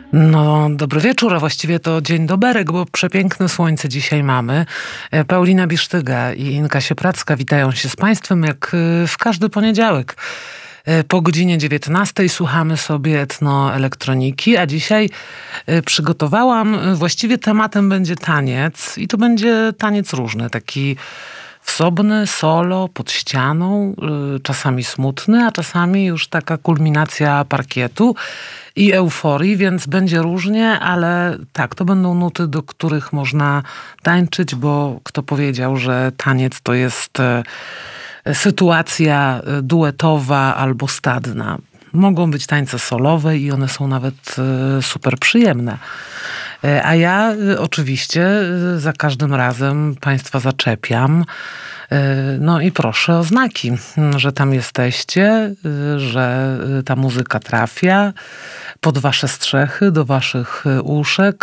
No, dobry wieczór, a właściwie to dzień doberek, bo przepiękne słońce dzisiaj mamy. Paulina Bisztyga i Inka Siepracka witają się z Państwem jak w każdy poniedziałek. Po godzinie 19 słuchamy sobie etnoelektroniki, a dzisiaj przygotowałam, właściwie tematem będzie taniec i to będzie taniec różny, taki wsobny, solo, pod ścianą, czasami smutny, a czasami już taka kulminacja parkietu i euforii, więc będzie różnie, ale tak, to będą nuty, do których można tańczyć, bo kto powiedział, że taniec to jest sytuacja duetowa albo stadna. Mogą być tańce solowe i one są nawet super przyjemne. A ja oczywiście za każdym razem Państwa zaczepiam. No i proszę o znaki, że tam jesteście, że ta muzyka trafia pod wasze strzechy, do waszych uszek.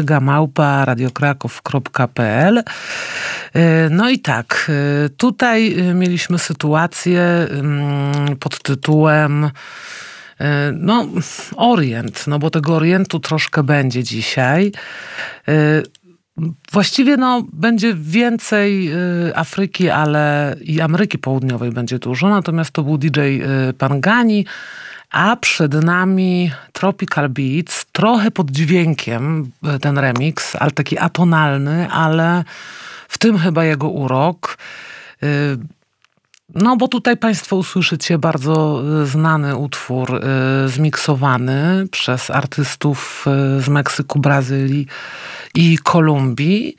bisztyga@radiokraków.pl. No i tak, tutaj mieliśmy sytuację pod tytułem Orient, bo tego Orientu troszkę będzie dzisiaj. Właściwie będzie więcej Afryki, ale i Ameryki Południowej będzie dużo, natomiast to był DJ Pangani, a przed nami Tropical Beats, trochę pod dźwiękiem ten remix, ale taki atonalny, ale w tym chyba jego urok. Bo tutaj Państwo usłyszycie bardzo znany utwór zmiksowany przez artystów z Meksyku, Brazylii i Kolumbii.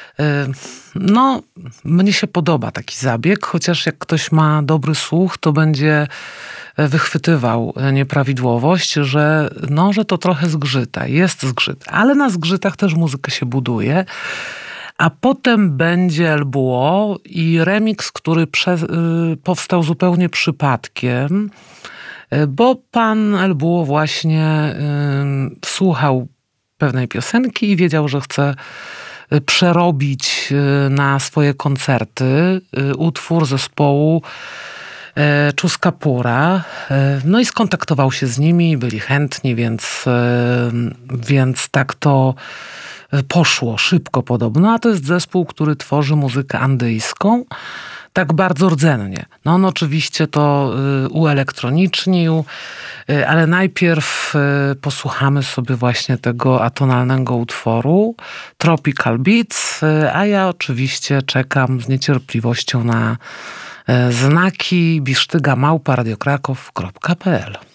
Mnie się podoba taki zabieg, chociaż jak ktoś ma dobry słuch, to będzie wychwytywał nieprawidłowość, że to trochę zgrzyta. Jest zgrzyt, ale na zgrzytach też muzykę się buduje. A potem będzie El Búho i remix, który powstał zupełnie przypadkiem, bo pan El Búho właśnie słuchał pewnej piosenki i wiedział, że chce przerobić na swoje koncerty utwór zespołu Czuskapura. I skontaktował się z nimi, byli chętni, więc tak to poszło szybko podobno, a to jest zespół, który tworzy muzykę andyjską, tak bardzo rdzennie. On oczywiście to uelektronicznił, ale najpierw posłuchamy sobie właśnie tego atonalnego utworu Tropical Beats, a ja oczywiście czekam z niecierpliwością na znaki bisztyga@radiokraków.pl.